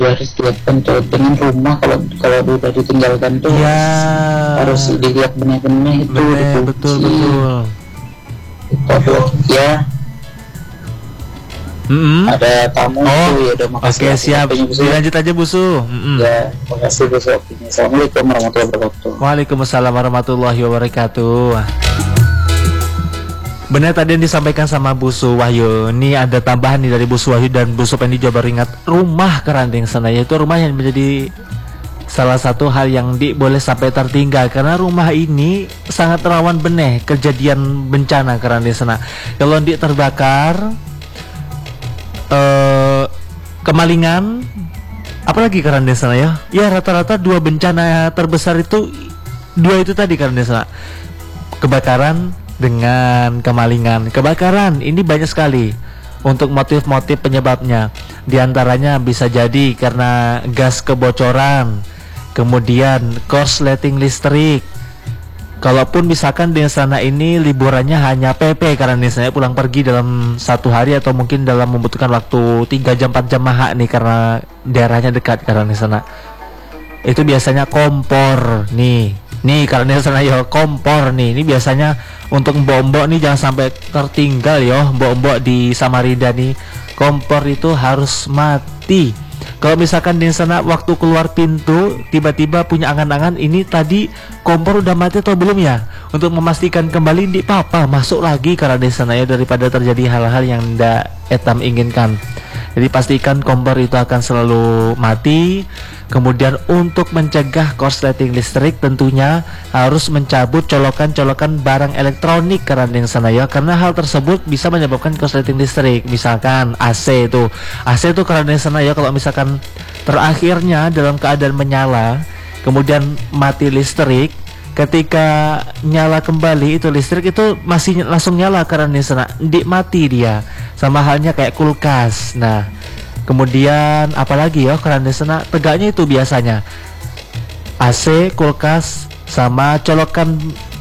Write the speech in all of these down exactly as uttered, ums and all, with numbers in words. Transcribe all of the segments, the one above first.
harus dilihatkan tuh dengan rumah, kalau kalau udah ditinggalkan tuh ya, harus dilihat benih-benih itu bener, dikunci. betul betul. Itu ya. Mm-hmm. Ada tamu oh, tuh ya udah, makasih. Oke, siap. Dilanjut aja Busu. Mm-hmm. Ya, makasih Busu. Assalamualaikum warahmatullahi wabarakatuh. Waalaikumsalam warahmatullahi wabarakatuh. Benar tadi yang disampaikan sama Busu Wahyu. Ini ada tambahan nih dari Busu Wahyu dan Busu Pendi Jabar. Ingat rumah kerandeng sana, yaitu rumah yang menjadi salah satu hal yang di boleh sampai tertinggal, karena rumah ini sangat rawan benih kejadian bencana kerandeng sana. Kalau di terbakar, eh, kemalingan, apalagi kerandeng sana ya. Ya rata-rata dua bencana terbesar itu, dua itu tadi kerandeng sana. Kebakaran dengan kemalingan. Kebakaran ini banyak sekali untuk motif-motif penyebabnya. Di antaranya bisa jadi karena gas kebocoran, kemudian korsleting listrik. Kalaupun misalkan di sana ini liburannya hanya P P, karena misalnya pulang pergi dalam satu hari atau mungkin dalam membutuhkan waktu tiga jam empat jam mahak nih karena daerahnya dekat karena di sana. Itu biasanya kompor nih. Nih karena di sana ya kompor nih. Ini biasanya untuk mbok-mbok nih jangan sampai tertinggal yo, mbok-mbok di Samarinda nih. Kompor itu harus mati. Kalau misalkan di sana waktu keluar pintu tiba-tiba punya angan-angan ini tadi kompor udah mati atau belum ya, untuk memastikan kembali di papa masuk lagi karena di sana ya, daripada terjadi hal-hal yang ndak etam inginkan. Jadi pastikan kompor itu akan selalu mati. Kemudian untuk mencegah korsleting listrik tentunya harus mencabut colokan-colokan barang elektronik karena di sana ya, karena hal tersebut bisa menyebabkan korsleting listrik. Misalkan A C itu, A C itu karena di sana ya, kalau misalkan terakhirnya dalam keadaan menyala kemudian mati listrik, ketika nyala kembali itu listrik itu masih langsung nyala karena di sana di mati dia, sama halnya kayak kulkas. Nah kemudian apalagi ya karena di sana tegaknya itu biasanya A C, kulkas, sama colokan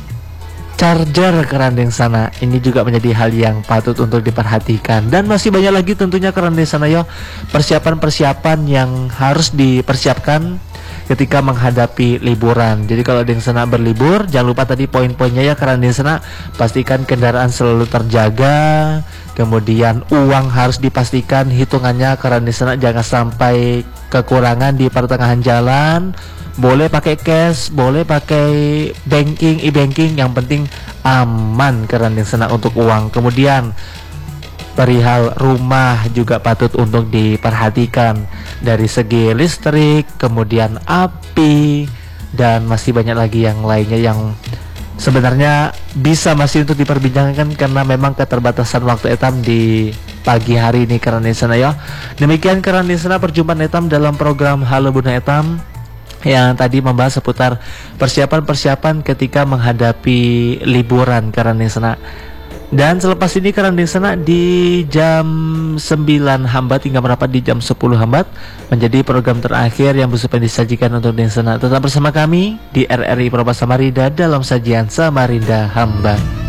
charger kerandeng sana. Ini juga menjadi hal yang patut untuk diperhatikan. Dan masih banyak lagi tentunya kerandeng sana yo, persiapan-persiapan yang harus dipersiapkan ketika menghadapi liburan. Jadi kalau di sana berlibur, jangan lupa tadi poin-poinnya ya, karena di sana pastikan kendaraan selalu terjaga. Kemudian uang harus dipastikan hitungannya, karena di sana jangan sampai kekurangan di pertengahan jalan. Boleh pakai cash, boleh pakai banking, e-banking, yang penting aman karena di sana untuk uang. Kemudian perihal rumah juga patut untuk diperhatikan dari segi listrik, kemudian api, dan masih banyak lagi yang lainnya yang sebenarnya bisa masih untuk diperbincangkan karena memang keterbatasan waktu etam di pagi hari ini karena di sana ya. Demikian karena di sana perjumpaan etam dalam program Halo Bunda Etam yang tadi membahas seputar persiapan-persiapan ketika menghadapi liburan karena di sana. Dan selepas ini karena di sana di jam sembilan hambat hingga merapat di jam sepuluh hambat menjadi program terakhir yang bisa disajikan untuk di sana. Tetap bersama kami di R R I Propa Samarinda dalam sajian Samarinda Hambat.